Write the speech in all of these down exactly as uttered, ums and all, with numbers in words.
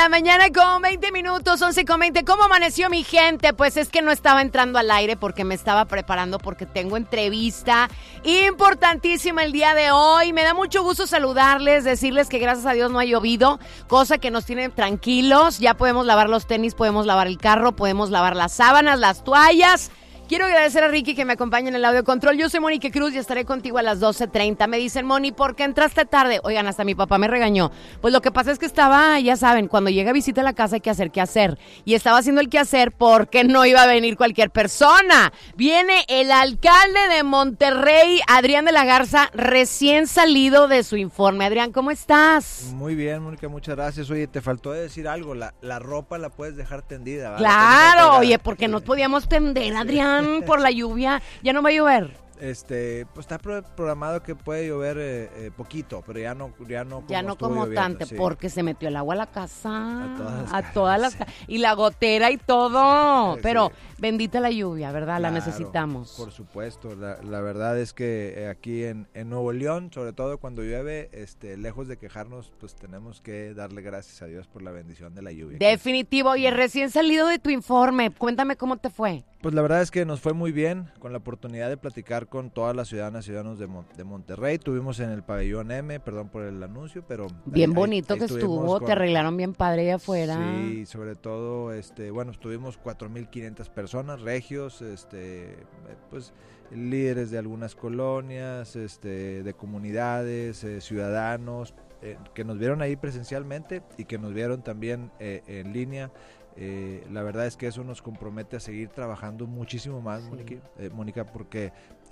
la mañana con veinte minutos, once con veinte. ¿Cómo amaneció mi gente? Pues es que no estaba entrando al aire porque me estaba preparando porque tengo entrevista importantísima el día de hoy. Me da mucho gusto saludarles, decirles que gracias a Dios no ha llovido, cosa que nos tiene tranquilos. Ya podemos lavar los tenis, podemos lavar el carro, podemos lavar las sábanas, las toallas. Quiero agradecer a Ricky que me acompaña en el audio control. Yo soy Mónica Cruz y estaré contigo a las doce treinta. Me dicen, Moni, ¿por qué entraste tarde? Oigan, hasta mi papá me regañó. Pues lo que pasa es que estaba, ya saben, cuando llega a visita a la casa hay que hacer qué hacer. Y estaba haciendo el qué hacer porque no iba a venir cualquier persona. Viene el alcalde de Monterrey, Adrián de la Garza, recién salido de su informe. Adrián, ¿cómo estás? Muy bien, Mónica, muchas gracias. Oye, te faltó decir algo. La, la ropa la puedes dejar tendida, ¿vale? Claro, oye, porque no podíamos tender, Adrián. Por la lluvia, ya no va a llover. Este, pues está programado que puede llover eh, eh, poquito, pero ya no, ya no como, ya no como tanto, sí. Porque se metió el agua a la casa, a todas las, a todas las sí. Y la gotera y todo, sí, pero sí. Bendita la lluvia, ¿verdad? Claro, la necesitamos. Por supuesto, la, la verdad es que aquí en, en Nuevo León, sobre todo cuando llueve, este, lejos de quejarnos, pues tenemos que darle gracias a Dios por la bendición de la lluvia. Definitivo, y recién salido de tu informe, cuéntame cómo te fue. Pues la verdad es que nos fue muy bien, con la oportunidad de platicar con todas las ciudadanas y ciudadanos de, Mon- de Monterrey. Tuvimos en el pabellón M, perdón por el anuncio, pero... Bien ahí, bonito ahí, que ahí estuvo, con, te arreglaron bien padre allá afuera. Sí, sobre todo, este, bueno, estuvimos cuatro mil quinientas personas, regios, este, pues líderes de algunas colonias, este, de comunidades, eh, ciudadanos, eh, que nos vieron ahí presencialmente y que nos vieron también eh, en línea. Eh, la verdad es que eso nos compromete a seguir trabajando muchísimo más, sí. Mónica, eh, Mónica, porque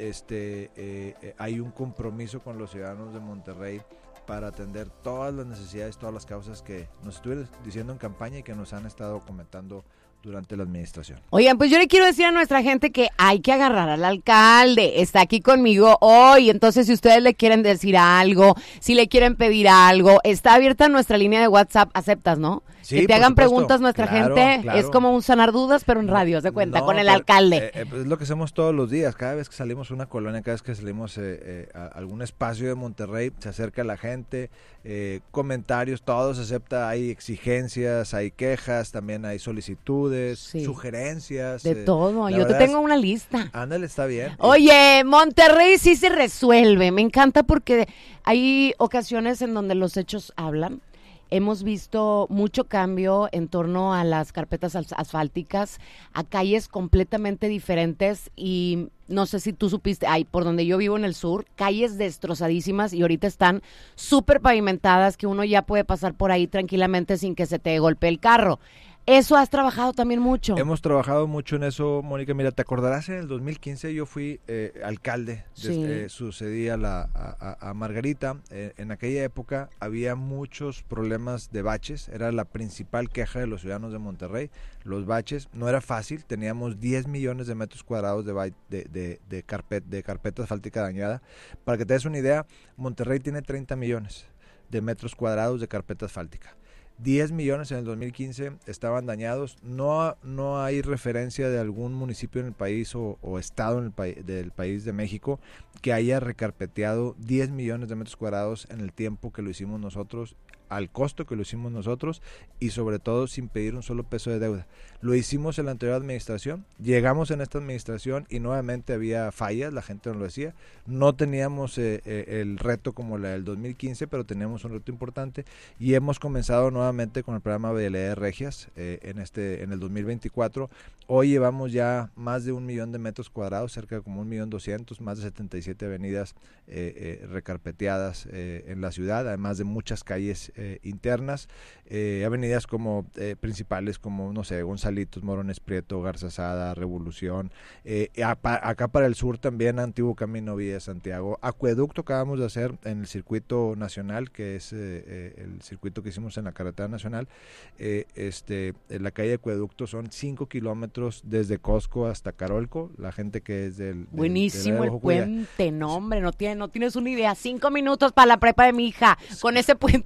este eh, eh, hay un compromiso con los ciudadanos de Monterrey para atender todas las necesidades, todas las causas que nos estuvieron diciendo en campaña y que nos han estado comentando durante la administración. Oigan, pues yo le quiero decir a nuestra gente que hay que agarrar al alcalde. Está aquí conmigo hoy, entonces si ustedes le quieren decir algo, si le quieren pedir algo, está abierta nuestra línea de WhatsApp, aceptas, ¿no? Sí, que te hagan supuesto. Preguntas nuestra claro, gente, claro. Es como un sanar dudas, pero en radio, ¿se cuenta? No, con el pero, alcalde. Eh, eh, pues es lo que hacemos todos los días, cada vez que salimos a una colonia, cada vez que salimos eh, eh, a algún espacio de Monterrey, se acerca la gente, eh, comentarios, todo se acepta, hay exigencias, hay quejas, también hay solicitudes, sí. sugerencias. De eh, todo, yo te tengo es, una lista. Ándale, está bien. Oye, Monterrey sí se resuelve, me encanta porque hay ocasiones en donde los hechos hablan. Hemos visto mucho cambio en torno a las carpetas asfálticas, a calles completamente diferentes y no sé si tú supiste, ay, por donde yo vivo en el sur, calles destrozadísimas y ahorita están súper pavimentadas que uno ya puede pasar por ahí tranquilamente sin que se te golpee el carro. Eso has trabajado también mucho. Hemos trabajado mucho en eso, Mónica. Mira, te acordarás, en el dos mil quince yo fui eh, alcalde, sí. eh, sucedí a, la, a, a Margarita. Eh, en aquella época había muchos problemas de baches, era la principal queja de los ciudadanos de Monterrey, los baches. No era fácil, teníamos diez millones de metros cuadrados de, ba- de, de, de, carpet, de carpeta asfáltica dañada. Para que te des una idea, Monterrey tiene treinta millones de metros cuadrados de carpeta asfáltica. diez millones en el dos mil quince estaban dañados. No, no hay referencia de algún municipio en el país o, o estado en el pa- del país de México que haya recarpeteado diez millones de metros cuadrados en el tiempo que lo hicimos nosotros, al costo que lo hicimos nosotros y sobre todo sin pedir un solo peso de deuda. Lo hicimos en la anterior administración, llegamos en esta administración y nuevamente había fallas, la gente nos lo decía. No teníamos eh, eh, el reto como la del dos mil quince, pero teníamos un reto importante y hemos comenzado nuevamente con el programa Vialidades Regias eh, en, este, en el dos mil veinticuatro. Hoy llevamos ya más de un millón de metros cuadrados, cerca de como un millón doscientos, más de setenta y siete avenidas eh, eh, recarpeteadas eh, en la ciudad, además de muchas calles eh, internas, eh, avenidas como eh, principales como, no sé, Gonzalitos, Morones Prieto, Garzazada, Revolución, eh, acá para el sur también Antiguo Camino Villa de Santiago, acueducto acabamos de hacer en el circuito nacional, que es eh, eh, el circuito que hicimos en la carretera nacional, eh, este, en la calle Acueducto son cinco kilómetros desde Costco hasta Carolco, la gente que es del... del Buenísimo del el puente, no hombre, no, tiene, no tienes una idea, cinco minutos para la prepa de mi hija, con ese puente que hiciste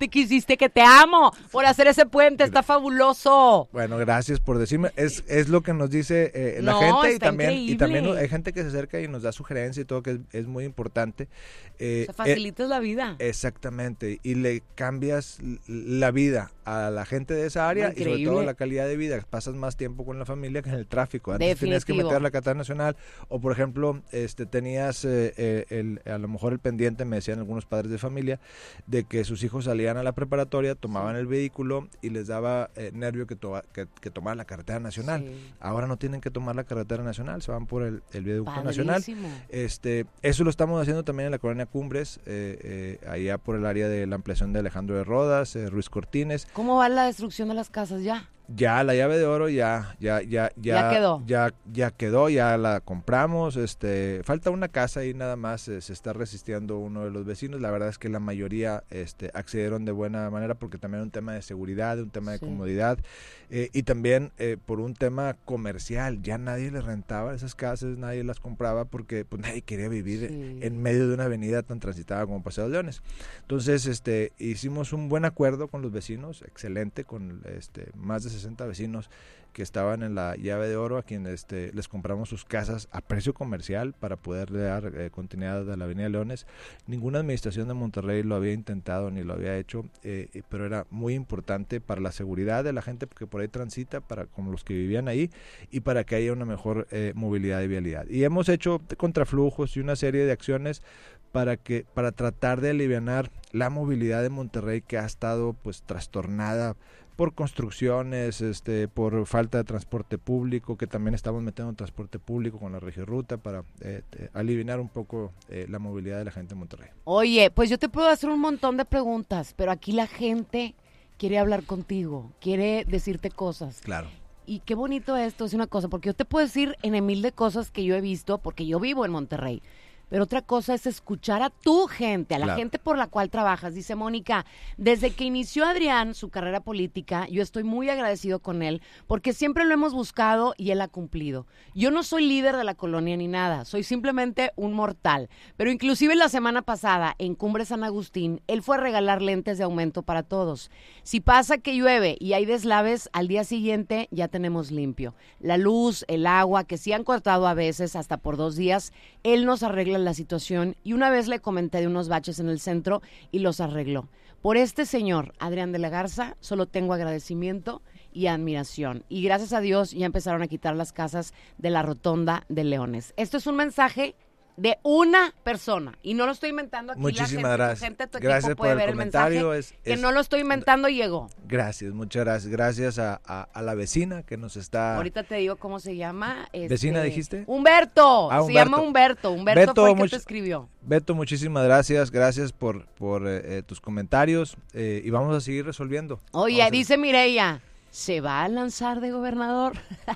dijiste que te amo por hacer ese puente, está fabuloso. Bueno, gracias por decirme, es, es lo que nos dice eh, la No, gente y está también, y increíble. también hay gente que se acerca y nos da sugerencias y todo, que es, es muy importante. Eh, O sea, facilitas eh, la vida. Exactamente, y le cambias la vida a la gente de esa área y sobre todo la calidad de vida. Pasas más tiempo con la familia que en el tráfico. Antes Definitivo. tenías que meter la carretera nacional o, por ejemplo, este tenías eh, eh, el, a lo mejor el pendiente, me decían algunos padres de familia, de que sus hijos salían a la preparatoria, tomaban sí. el vehículo y les daba eh, nervio que, to que, que tomar la carretera nacional. Sí. Ahora no tienen que tomar la carretera nacional, se van por el, el viaducto nacional. Este, eso lo estamos haciendo también en la colonia Cumbres, eh, eh, allá por el área de la ampliación de Alejandro de Rodas, eh, Ruiz Cortines. ¿Cómo va la destrucción de las casas ya? Ya la llave de oro ya ya ya ya, ya quedó ya ya quedó ya la compramos. Este falta una casa y nada más, eh, se está resistiendo uno de los vecinos. La verdad es que la mayoría este accedieron de buena manera porque también un tema de seguridad, un tema de sí. comodidad eh, y también eh, por un tema comercial. Ya nadie les rentaba esas casas, nadie las compraba porque pues nadie quería vivir sí. en medio de una avenida tan transitada como Paseo de Leones. Entonces este hicimos un buen acuerdo con los vecinos, excelente, con este más de sesenta vecinos que estaban en la llave de oro, a quienes este, les compramos sus casas a precio comercial para poder dar eh, continuidad a la avenida Leones. Ninguna administración de Monterrey lo había intentado ni lo había hecho, eh, pero era muy importante para la seguridad de la gente que por ahí transita, para como los que vivían ahí, y para que haya una mejor eh, movilidad y vialidad. Y hemos hecho contraflujos y una serie de acciones para que para tratar de alivianar la movilidad de Monterrey, que ha estado pues trastornada por construcciones, este, por falta de transporte público, que también estamos metiendo en transporte público con la Regiruta para eh, eh, aliviar un poco eh, la movilidad de la gente en Monterrey. Oye, pues yo te puedo hacer un montón de preguntas, pero aquí la gente quiere hablar contigo, quiere decirte cosas. Claro. Y qué bonito esto, es una cosa, porque yo te puedo decir en mil de cosas que yo he visto, porque yo vivo en Monterrey. Pero otra cosa es escuchar a tu gente, a la claro. gente por la cual trabajas. Dice Mónica, desde que inició Adrián su carrera política, yo estoy muy agradecido con él, porque siempre lo hemos buscado y él ha cumplido. Yo no soy líder de la colonia ni nada, soy simplemente un mortal. Pero inclusive la semana pasada, en Cumbre San Agustín, él fue a regalar lentes de aumento para todos. Si pasa que llueve y hay deslaves, al día siguiente ya tenemos limpio. La luz, el agua, que sí han cortado a veces hasta por dos días, él nos arregla la situación, y una vez le comenté de unos baches en el centro y los arregló. Por este señor, Adrián de la Garza, solo tengo agradecimiento y admiración. Y gracias a Dios ya empezaron a quitar las casas de la rotonda de Leones. Esto es un mensaje de una persona, y no lo estoy inventando aquí. Muchísimas la gente, gracias. Tu gente, tu gracias equipo puede por el ver comentario. El mensaje, es, que es, no lo estoy inventando, llegó. Gracias, muchas gracias. Gracias a, a, a la vecina que nos está... Ahorita te digo cómo se llama. Este... ¿Vecina dijiste? Humberto. Ah, Humberto. Se llama Humberto. Humberto Beto, fue el que much... te escribió. Beto, muchísimas gracias. Gracias por, por eh, tus comentarios eh, y vamos a seguir resolviendo. Oye, a... dice Mireya, ¿se va a lanzar de gobernador?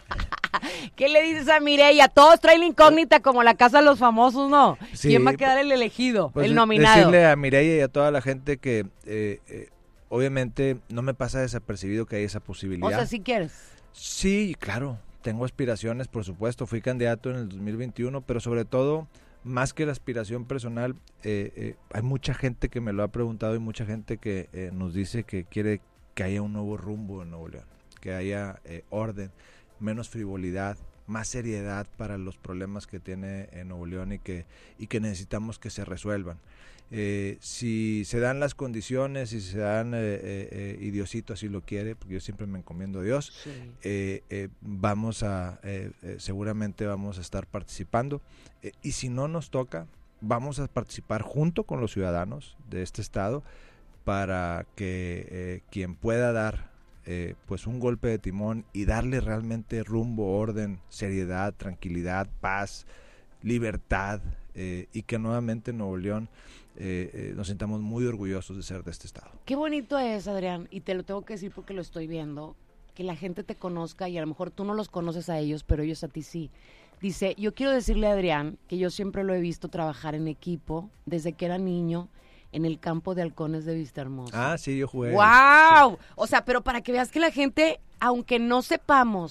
¿Qué le dices a Mireya? Todos traen la incógnita como la casa de los famosos, ¿no? Sí, ¿quién va a quedar el elegido, pues el nominado? Decirle a Mireya y a toda la gente que eh, eh, obviamente no me pasa desapercibido que hay esa posibilidad. O sea, ¿sí quieres? Sí, claro. Tengo aspiraciones, por supuesto. Fui candidato en el dos mil veintiuno, pero sobre todo, más que la aspiración personal, eh, eh, hay mucha gente que me lo ha preguntado y mucha gente que eh, nos dice que quiere que haya un nuevo rumbo en Nuevo León, que haya eh, orden, menos frivolidad, más seriedad para los problemas que tiene en Nuevo León y que, y que necesitamos que se resuelvan. Eh, si se dan las condiciones, si se dan, eh, eh, eh, y Diosito así lo quiere, porque yo siempre me encomiendo a Dios, sí. eh, eh, vamos a, eh, eh, seguramente vamos a estar participando, eh, y si no nos toca, vamos a participar junto con los ciudadanos de este estado para que eh, quien pueda dar Eh, pues un golpe de timón y darle realmente rumbo, orden, seriedad, tranquilidad, paz, libertad, eh, y que nuevamente en Nuevo León eh, eh, nos sintamos muy orgullosos de ser de este estado. Qué bonito es, Adrián, y te lo tengo que decir porque lo estoy viendo, que la gente te conozca y a lo mejor tú no los conoces a ellos, pero ellos a ti sí. Dice, yo quiero decirle a Adrián que yo siempre lo he visto trabajar en equipo desde que era niño, en el campo de halcones de Vistahermosa. Ah, sí, yo jugué. ¡Wow! Sí. O sea, pero para que veas que la gente, aunque no sepamos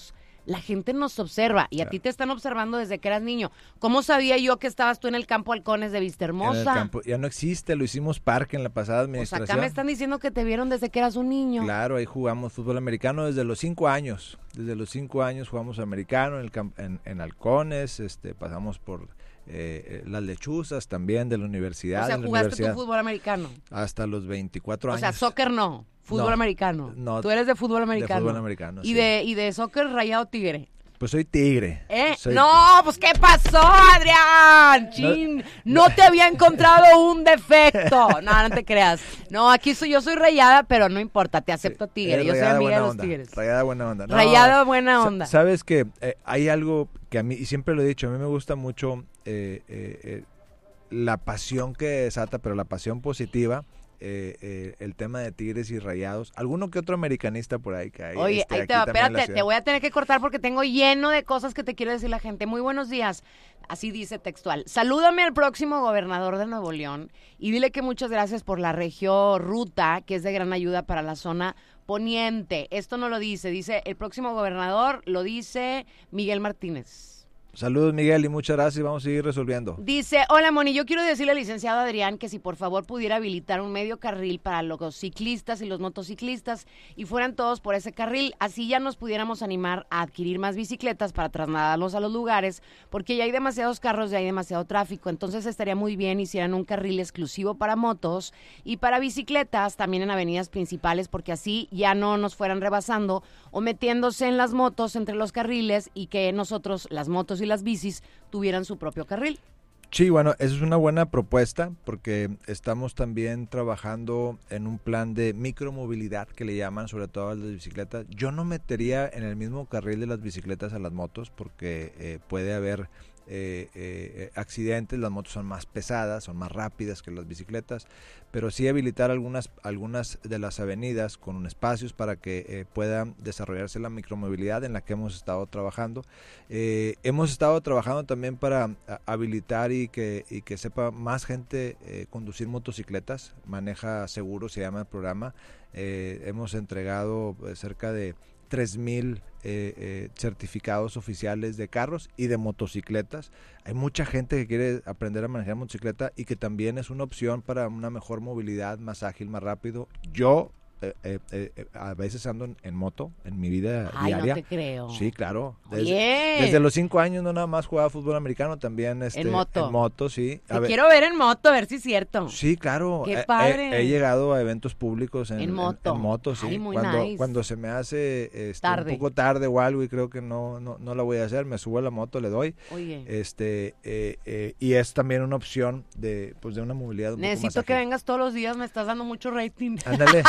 la gente nos observa y a Claro. ti te están observando desde que eras niño. ¿Cómo sabía yo que estabas tú en el campo Halcones de Vista En el Hermosa? campo. Ya no existe, lo hicimos parque en la pasada Pues administración. acá me están diciendo que te vieron desde que eras un niño. Claro, ahí jugamos fútbol americano desde los cinco años. Desde los cinco años jugamos americano en, el camp- en, en Halcones, este, pasamos por eh, las lechuzas también de la universidad. O sea, en la jugaste universidad, tu fútbol americano. hasta los veinticuatro O años. sea, soccer no, fútbol No, americano. no, Tú eres de fútbol de americano. fútbol americano, Y sí. de y de soccer Rayado Tigre. Pues soy tigre. ¿Eh? Soy- No, pues ¿qué pasó, Adrián? Chin, no, te había encontrado un defecto. No, no te creas. No, aquí soy yo soy Rayada, pero no importa, te acepto Tigre. Eh, Yo soy rayada amiga de buena los onda, Tigres. Rayada buena onda. No, Rayada buena sa- onda. Sabes que eh, hay algo que a mí, y siempre lo he dicho, a mí me gusta mucho eh, eh, eh, la pasión que desata, pero la pasión positiva. Eh, eh, el tema de Tigres y Rayados, alguno que otro americanista por ahí que hay. Oye, este, ahí aquí te va, también en la espérate, te ciudad. voy a tener que cortar porque tengo lleno de cosas que te quiero decir la gente. Muy buenos días, así dice textual. Salúdame al próximo gobernador de Nuevo León y dile que muchas gracias por la regio ruta, que es de gran ayuda para la zona poniente. Esto no lo dice, dice el próximo gobernador, lo dice Miguel Martínez. Saludos, Miguel, y muchas gracias. Vamos a seguir resolviendo. Dice, hola Moni, yo quiero decirle al licenciado Adrián que si por favor pudiera habilitar un medio carril para los ciclistas y los motociclistas y fueran todos por ese carril, así ya nos pudiéramos animar a adquirir más bicicletas para trasladarlos a los lugares, porque ya hay demasiados carros, ya hay demasiado tráfico, entonces estaría muy bien hicieran un carril exclusivo para motos y para bicicletas también en avenidas principales, porque así ya no nos fueran rebasando o metiéndose en las motos entre los carriles y que nosotros, las motos y las bicis, tuvieran su propio carril. Sí, bueno, esa es una buena propuesta porque estamos también trabajando en un plan de micromovilidad que le llaman, sobre todo a las bicicletas. Yo no metería en el mismo carril de las bicicletas a las motos porque eh, puede haber eh, eh, accidentes, las motos son más pesadas, son más rápidas que las bicicletas, pero sí habilitar algunas, algunas de las avenidas con espacios para que eh, pueda desarrollarse la micromovilidad en la que hemos estado trabajando. Eh, hemos estado trabajando también para a, habilitar y que, y que sepa más gente eh, conducir motocicletas, Maneja Seguro se llama el programa. Eh, hemos entregado eh, cerca de tres mil eh, eh, certificados oficiales de carros y de motocicletas. Hay mucha gente que quiere aprender a manejar motocicleta y que también es una opción para una mejor movilidad, más ágil, más rápido. Yo eh, eh, eh, a veces ando en, en moto en mi vida Ay, diaria. no te creo. Sí, claro. Desde, Oye. desde los cinco años no nada más jugaba fútbol americano, también este, En moto. En moto, sí. Te A ver, quiero ver en moto, a ver si es cierto. sí, claro. Qué He- padre. He, he llegado a eventos públicos en, En moto. En, en moto, sí. Ay, muy cuando, nice. cuando se me hace este, Tarde. un poco tarde o algo y creo que no, no, no la voy a hacer, me subo a la moto, le doy. Oye, Este eh, eh, y es también una opción de pues de una movilidad un necesito poco más que ágil. vengas todos los días, me estás dando mucho rating. Ándale.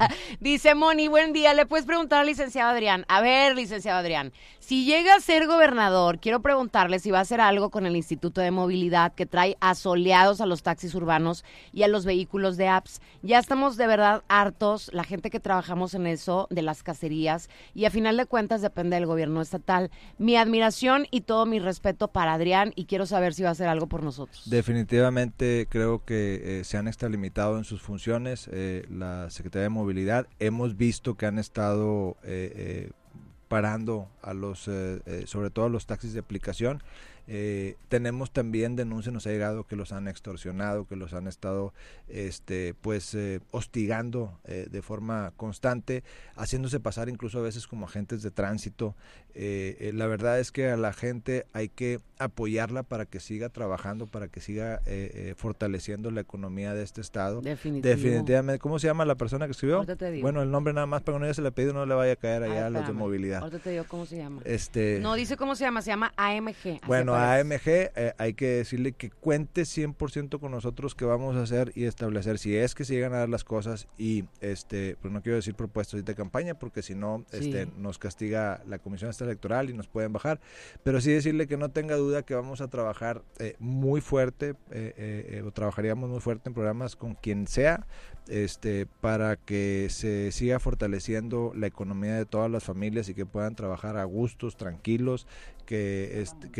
Dice Moni, buen día, le puedes preguntar al licenciado Adrián. A ver, licenciado Adrián, si llega a ser gobernador, quiero preguntarle si va a hacer algo con el Instituto de Movilidad que trae asoleados a los taxis urbanos y a los vehículos de apps. Ya estamos de verdad hartos, la gente que trabajamos en eso, de las cacerías, y a final de cuentas depende del gobierno estatal. Mi admiración y todo mi respeto para Adrián y quiero saber si va a hacer algo por nosotros. Definitivamente creo que eh, se han extralimitado en sus funciones eh, la Secretaría de Movilidad. Hemos visto que han estado eh, eh, parando a los, eh, eh, sobre todo a los taxis de aplicación. Eh, tenemos también denuncias, nos ha llegado que los han extorsionado, que los han estado este, pues eh, hostigando eh, de forma constante, haciéndose pasar incluso a veces como agentes de tránsito. Eh, eh, la verdad es que a la gente hay que apoyarla para que siga trabajando, para que siga eh, eh, fortaleciendo la economía de este estado. Definitivo. Definitivamente. ¿Cómo se llama la persona que escribió? Ahorita te digo. Bueno, el nombre nada más para que no haya se le pedido no le vaya a caer allá Ah, a los de espérame. movilidad. Ahorita te digo cómo se llama. Este, No dice cómo se llama, se llama A M G. así bueno, aparece. a AMG eh, hay que decirle que cuente cien por ciento con nosotros, que vamos a hacer y establecer, si es que se llegan a dar las cosas y, este, pues no quiero decir propuestas de campaña porque si no, Sí. este, nos castiga la Comisión Estatal Electoral y nos pueden bajar, pero sí decirle que no tenga duda que vamos a trabajar eh, muy fuerte, eh, eh, eh, o trabajaríamos muy fuerte en programas con quien sea, este, para que se siga fortaleciendo la economía de todas las familias y que puedan trabajar a gustos, tranquilos, que, este, que, que,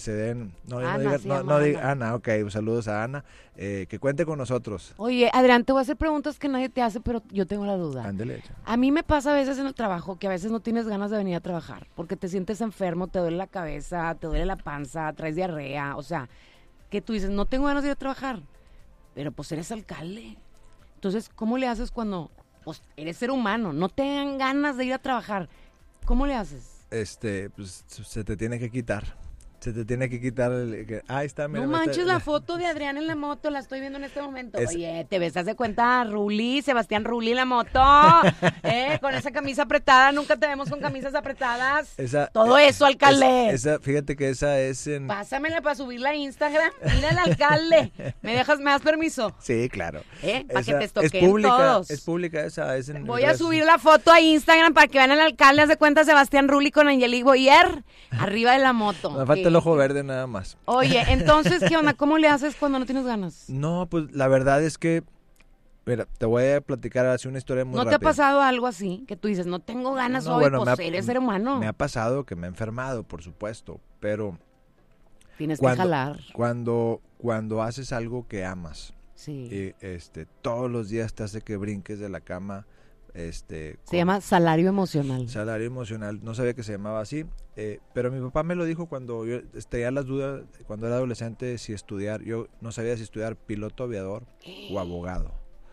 se den, no, Ana, no diga, se no, llama no diga, Ana. Ana, ok, saludos a Ana, eh, que cuente con nosotros. Oye, Adrián, te voy a hacer preguntas que nadie te hace, pero yo tengo la duda. Ándele, echa. A mí me pasa a veces en el trabajo que a veces no tienes ganas de venir a trabajar porque te sientes enfermo, te duele la cabeza, te duele la panza, traes diarrea, o sea, que tú dices, no tengo ganas de ir a trabajar, pero pues eres alcalde. Entonces, ¿cómo le haces cuando pues, eres ser humano, no te dan ganas de ir a trabajar? ¿Cómo le haces? Este, pues se te tiene que quitar. Se te tiene que quitar el... Que, ahí está, mira. No me está- manches la foto de Adrián en la moto, la estoy viendo en este momento. Es- Oye, te ves, haz de cuenta, Rulí, Sebastián Rulí en la moto, ¿eh? Con esa camisa apretada, nunca te vemos con camisas apretadas. Esa, Todo eh, eso, alcalde. es- esa, fíjate que esa es en... Pásamela para subirla a Instagram. Mira el alcalde. ¿Me dejas, me das permiso? Sí, claro. ¿Eh? Para que Esa te es estoqueen pública, todos. es pública esa. Es en Voy a redes- subir la foto a Instagram para que vean al alcalde, haz de cuenta Sebastián Rulli con Angelique Boyer arriba de la moto. Me falta Eh, el ojo verde nada más. Oye, entonces, ¿qué onda? ¿Cómo le haces cuando no tienes ganas? No, pues la verdad es que... Mira, te voy a platicar así una historia muy ¿No rápida. te ha pasado algo así? Que tú dices, no tengo ganas No, hoy, bueno, pues me ha- eres ser humano. Me ha pasado que me he enfermado, por supuesto, pero Tienes cuando, que jalar. cuando, cuando haces algo que amas, Sí. y este, todos los días te hace que brinques de la cama, este, Se con llama salario emocional. salario emocional, no sabía que se llamaba así, eh, pero mi papá me lo dijo cuando yo tenía las dudas, cuando era adolescente, si estudiar, yo no sabía si estudiar piloto aviador o abogado.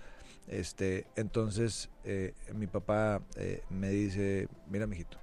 Este, entonces eh, mi papá eh, me dice, mira mijito,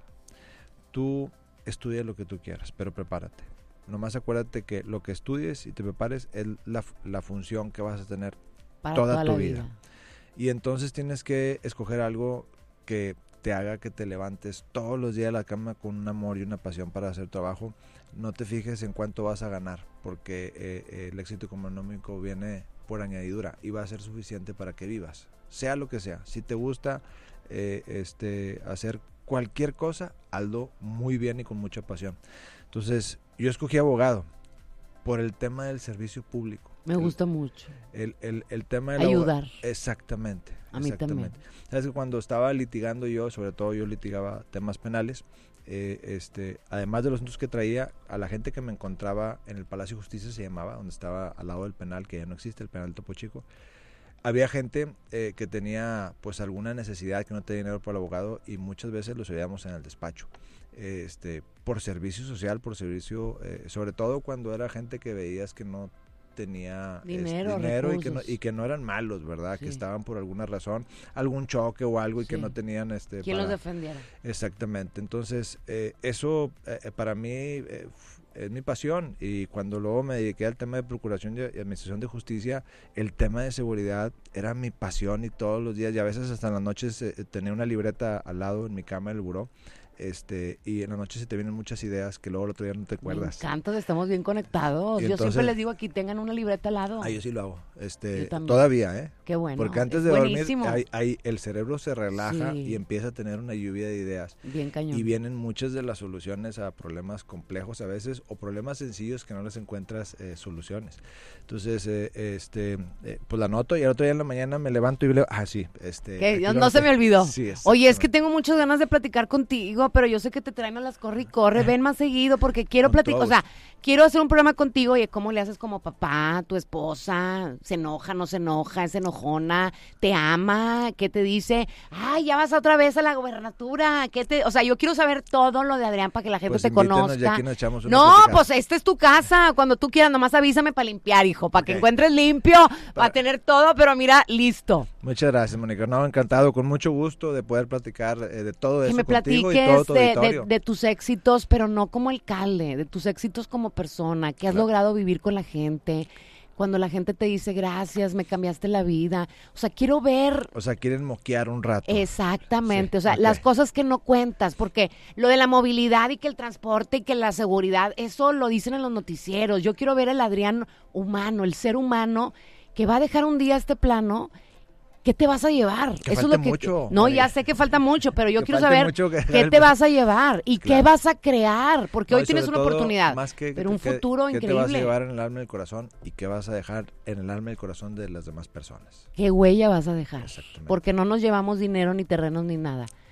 tú estudia lo que tú quieras, pero prepárate. Nomás acuérdate que lo que estudies y te prepares es la, la función que vas a tener Para toda toda tu la vida. Y entonces tienes que escoger algo que te haga que te levantes todos los días de la cama con un amor y una pasión para hacer trabajo. No te fijes en cuánto vas a ganar, porque eh, el éxito económico viene por añadidura y va a ser suficiente para que vivas, sea lo que sea. Si te gusta eh, este, hacer cualquier cosa, hazlo muy bien y con mucha pasión. Entonces, yo escogí abogado por el tema del servicio público. Me El- gusta mucho. el, el, el tema de la Ayudar. aboga- Exactamente. A mí exactamente. Sabes que cuando estaba litigando yo, sobre todo yo litigaba temas penales, eh, este, además de los asuntos que traía, a la gente que me encontraba en el Palacio de Justicia, se llamaba, donde estaba al lado del penal, que ya no existe, el penal Topo Chico, había gente eh, que tenía pues alguna necesidad, que no tenía dinero para el abogado, y muchas veces los ayudábamos en el despacho. Eh, este, por servicio social, por servicio, eh, sobre todo cuando era gente que veías que no tenía Dinero, este, dinero y que, no, recursos. y que no eran malos, ¿verdad? Sí. Que estaban por alguna razón, algún choque o algo y que Sí. no tenían este ¿Quién para- los defendiera? Exactamente. Entonces, eh, eso eh, para mí eh, f- es mi pasión, y cuando luego me dediqué al tema de procuración y y administración de justicia, el tema de seguridad era mi pasión, y todos los días y a veces hasta en las noches eh, tenía una libreta al lado en mi cama en el buró. Este, y en la noche se te vienen muchas ideas que luego el otro día no te Me acuerdas. encanta, estamos bien conectados. Y Yo entonces- siempre les digo aquí, tengan una libreta al lado. Ah, yo sí lo hago. Este, Yo también. todavía, ¿eh? Qué bueno. Porque antes es de buenísimo. dormir, hay, hay- el cerebro se relaja Sí. y empieza a tener una lluvia de ideas. Bien cañón. Y vienen muchas de las soluciones a problemas complejos a veces, o problemas sencillos que no les encuentras eh, soluciones. Entonces, eh, este, eh, pues la anoto, y al otro día en la mañana me levanto y leo, ah, sí, este. Que aquí no, lo no se anoté. me olvidó. Sí, Oye, es que exactamente. tengo muchas ganas de platicar contigo, pero yo sé que te traen a las corre y corre. Ven más seguido porque quiero Con platicar. O todo sea, quiero hacer un programa contigo. Oye, ¿cómo le haces como papá, tu esposa? ¿Se enoja, no se enoja? ¿Es enojona? ¿Te ama? ¿Qué te dice? Ay, ya vas otra vez a la gobernatura. ¿Qué te...? O sea, yo quiero saber todo lo de Adrián para que la gente Pues te invítanos, conozca. ya aquí nos echamos una No, platicada. pues esta es tu casa. Cuando tú quieras, nomás avísame para limpiar, hijo. Para que Ok. encuentres limpio, para Para- tener todo, pero mira, listo. Muchas gracias, Mónica. No, encantado, con mucho gusto de poder platicar eh, de todo Que eso me contigo y todo platiques tu de, de, auditorio. de tus éxitos, pero no como alcalde, de tus éxitos como persona, que has Claro. logrado vivir con la gente, cuando la gente te dice gracias, me cambiaste la vida. O sea, quiero ver O sea, quieren moquear un rato. exactamente, Sí, o sea, ok. las cosas que no cuentas, porque lo de la movilidad y que el transporte y que la seguridad, eso lo dicen en los noticieros. Yo quiero ver el Adrián humano, el ser humano que va a dejar un día este plano. ¿Qué te vas a llevar? Que Eso es falte lo que mucho, no, Mónica. ya sé que falta mucho, pero yo Que quiero falte saber mucho que qué dejar, te pues. vas a llevar y qué Claro. vas a crear, porque No, hoy y tienes sobre una todo, oportunidad, más que- pero un que- futuro que increíble. te vas a llevar en el alma y el corazón, y qué vas a dejar en el alma y el corazón de las demás personas. ¿Qué huella vas a dejar? Exactamente. Porque no nos llevamos dinero ni terrenos ni nada.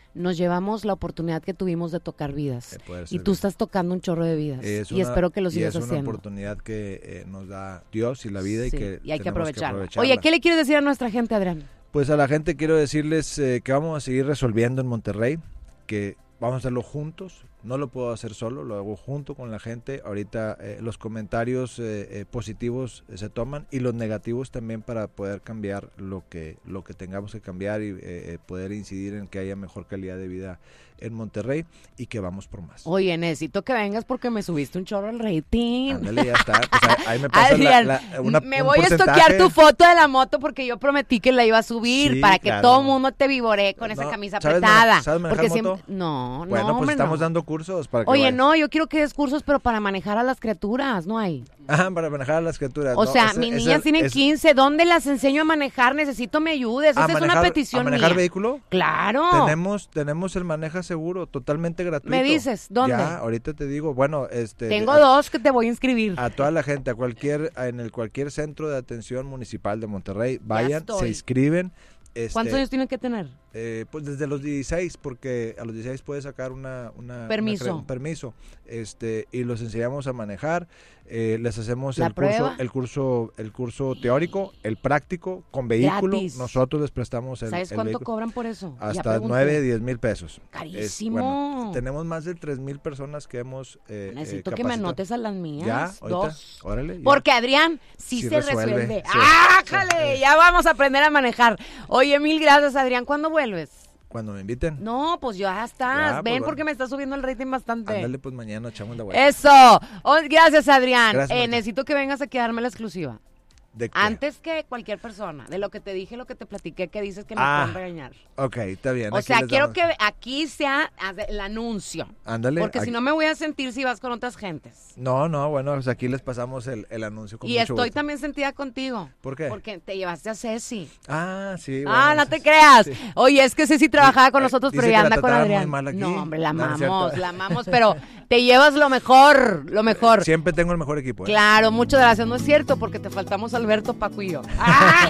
nos llevamos la oportunidad que tuvimos de tocar vidas. Eh, poder Y tú servir. estás tocando un chorro de vidas. Es y una- espero que lo sigas y es haciendo. una oportunidad que eh, nos da Dios y la vida Sí, y que y hay que tenemos aprovecharla. aprovecharla. Oye, ¿qué le quieres decir a nuestra gente, Adrián? Pues a la gente quiero decirles eh, que vamos a seguir resolviendo en Monterrey, que vamos a hacerlo juntos. No lo puedo hacer solo, lo hago junto con la gente. Ahorita eh, los comentarios eh, eh, positivos eh, se toman y los negativos también para poder cambiar lo que lo que tengamos que cambiar y eh, eh, poder incidir en que haya mejor calidad de vida en Monterrey y que vamos por más. Oye, necesito que vengas porque me subiste un chorro al rating. Ándale, ya está. Pues ahí, ahí me pasas Adrián, la, la, una, me un voy a porcentaje. estoquear tu foto de la moto porque yo prometí que la iba a subir Sí, para que claro. todo el mundo te vivoree con esa No, camisa ¿sabes apretada. mane- sabes manejar porque moto? siempre- No, no, Bueno, pues hombre, estamos no. dando cursos para que Oye, vayas. no, yo quiero que des cursos, pero para manejar a las criaturas, no hay. Ajá, para manejar a las criaturas. O no, sea, ese- mis ese- niñas tienen ese- quince, ¿dónde las enseño a manejar? Necesito me ayudes, esa ¿A es una manejar- petición ¿A manejar mía. vehículo? Claro. Tenemos, tenemos el maneja seguro, totalmente gratuito. ¿Me dices? ¿Dónde? Ya, ahorita te digo, bueno, este... Tengo a, dos que te voy a inscribir. A toda la gente, a cualquier, en el cualquier centro de atención municipal de Monterrey, vayan, estoy. se inscriben. Este, ¿Cuántos años tienen que tener? Eh, pues desde los dieciséis, porque a los dieciséis puedes sacar una, una Permiso. una cre- un permiso, este, y los enseñamos a manejar, eh, les hacemos ¿La el curso, prueba? el curso, el curso teórico, el práctico con vehículo, Gratis. nosotros les prestamos el, ¿Sabes el cuánto vehículo. cobran por eso? Ya Hasta pregunté. nueve, diez mil pesos. Carísimo. Es, bueno, tenemos más de tres mil personas que hemos eh, Necesito eh, que me capacitado. anotes a las mías. Ya, ahorita, dos. órale. ya. Porque Adrián sí, Sí se resuelve, resuelve. sí. ¡Ájale! Ya vamos a aprender a manejar. Oye, mil gracias, Adrián. ¿Cuándo vuelves? Cuando me inviten, No, pues ya estás. Ya, pues, Ven bueno. porque me está subiendo el rating bastante. ándale, pues mañana echamos la vuelta. Eso. Oh, gracias, Adrián. Gracias, Eh, Marta. necesito que vengas a quedarme la exclusiva. ¿De qué? Antes que cualquier persona. De lo que te dije, lo que te platiqué, que dices que me Ah, pueden regañar. Ok, está bien. O aquí sea, les quiero damos- que aquí sea el anuncio. Ándale. Porque si aquí- no me voy a sentir si vas con otras gentes. No, no, bueno, pues aquí les pasamos el, el anuncio con Y mucho estoy gusto. también sentida contigo. ¿Por qué? Porque te llevaste a Ceci. Ah, sí. ah, bueno, no te sí, creas. sí. Oye, es que Ceci trabajaba con Eh, nosotros, dice pero que ya la anda con trataban muy Adrián. mal aquí. No, hombre, la No, no es cierto. amamos, la amamos, pero te llevas lo mejor, lo mejor. Siempre tengo el mejor equipo. ¿eh? Claro, muchas gracias. No es cierto, porque te faltamos Alberto, Paco y yo. ¡Ah!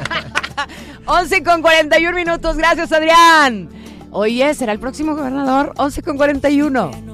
once con cuarenta y uno minutos. Gracias, Adrián. Oye, ¿será el próximo gobernador? once con cuarenta y uno.